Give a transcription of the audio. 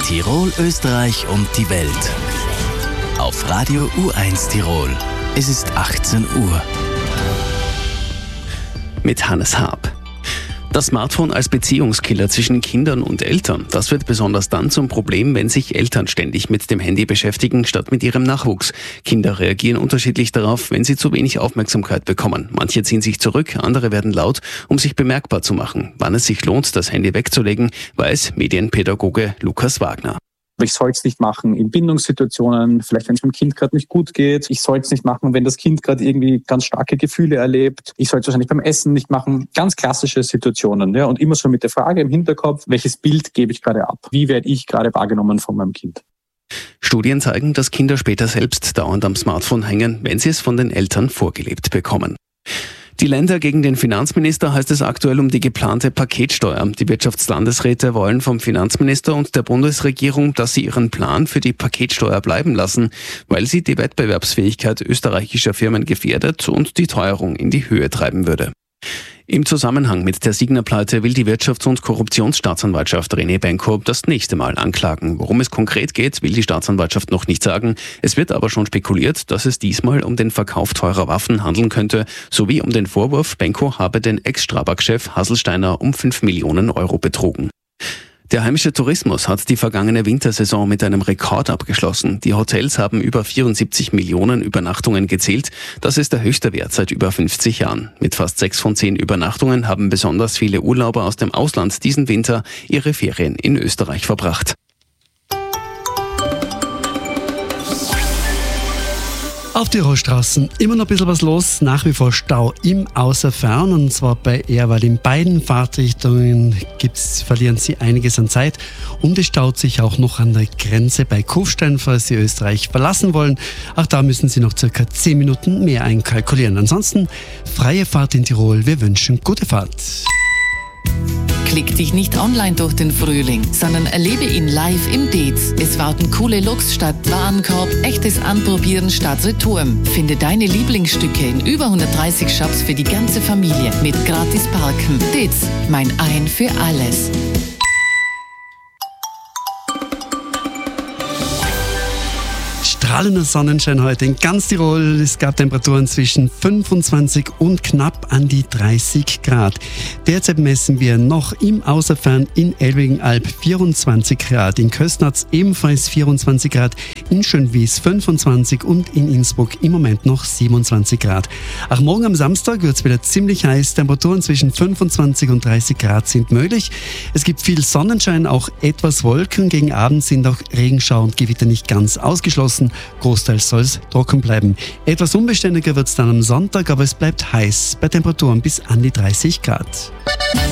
Tirol, Österreich und die Welt. Auf Radio U1 Tirol. Es ist 18 Uhr. Mit Hannes Haab. Das Smartphone als Beziehungskiller zwischen Kindern und Eltern, das wird besonders dann zum Problem, wenn sich Eltern ständig mit dem Handy beschäftigen, statt mit ihrem Nachwuchs. Kinder reagieren unterschiedlich darauf, wenn sie zu wenig Aufmerksamkeit bekommen. Manche ziehen sich zurück, andere werden laut, um sich bemerkbar zu machen. Wann es sich lohnt, das Handy wegzulegen, weiß Medienpädagoge Lukas Wagner. Ich soll es nicht machen in Bindungssituationen, vielleicht wenn es dem Kind gerade nicht gut geht. Ich soll es nicht machen, wenn das Kind gerade irgendwie ganz starke Gefühle erlebt. Ich soll es wahrscheinlich beim Essen nicht machen. Ganz klassische Situationen. Ja? Und immer so mit der Frage im Hinterkopf, welches Bild gebe ich gerade ab? Wie werde ich gerade wahrgenommen von meinem Kind? Studien zeigen, dass Kinder später selbst dauernd am Smartphone hängen, wenn sie es von den Eltern vorgelebt bekommen. Die Länder gegen den Finanzminister heißt es aktuell um die geplante Paketsteuer. Die Wirtschaftslandesräte wollen vom Finanzminister und der Bundesregierung, dass sie ihren Plan für die Paketsteuer bleiben lassen, weil sie die Wettbewerbsfähigkeit österreichischer Firmen gefährdet und die Teuerung in die Höhe treiben würde. Im Zusammenhang mit der Signa-Pleite will die Wirtschafts- und Korruptionsstaatsanwaltschaft René Benko das nächste Mal anklagen. Worum es konkret geht, will die Staatsanwaltschaft noch nicht sagen. Es wird aber schon spekuliert, dass es diesmal um den Verkauf teurer Waffen handeln könnte, sowie um den Vorwurf, Benko habe den Ex-Strabag-Chef Hasselsteiner um 5 Millionen Euro betrogen. Der heimische Tourismus hat die vergangene Wintersaison mit einem Rekord abgeschlossen. Die Hotels haben über 74 Millionen Übernachtungen gezählt. Das ist der höchste Wert seit über 50 Jahren. Mit fast 6 von 10 Übernachtungen haben besonders viele Urlauber aus dem Ausland diesen Winter ihre Ferien in Österreich verbracht. Auf Tirolstraßen immer noch ein bisschen was los, nach wie vor Stau im Außerfern, und zwar bei Erwald. In beiden Fahrtrichtungen verlieren Sie einiges an Zeit, und es staut sich auch noch an der Grenze bei Kufstein, falls Sie Österreich verlassen wollen. Auch da müssen Sie noch circa 10 Minuten mehr einkalkulieren. Ansonsten freie Fahrt in Tirol, wir wünschen gute Fahrt. Klick dich nicht online durch den Frühling, sondern erlebe ihn live im Dez. Es warten coole Looks statt Warenkorb, echtes Anprobieren statt Retouren. Finde deine Lieblingsstücke in über 130 Shops für die ganze Familie mit gratis Parken. Dez, mein Ein für alles. Strahlender Sonnenschein heute in ganz Tirol. Es gab Temperaturen zwischen 25 und knapp an die 30 Grad. Derzeit messen wir noch im Außerfern in Elvingenalb 24 Grad, in Köstnatz ebenfalls 24 Grad, in Schönwies 25 und in Innsbruck im Moment noch 27 Grad. Auch morgen am Samstag wird es wieder ziemlich heiß. Temperaturen zwischen 25 und 30 Grad sind möglich. Es gibt viel Sonnenschein, auch etwas Wolken. Gegen Abend sind auch Regenschauer und Gewitter nicht ganz ausgeschlossen. Großteils soll es trocken bleiben. Etwas unbeständiger wird es dann am Sonntag, aber es bleibt heiß bei Temperaturen bis an die 30 Grad.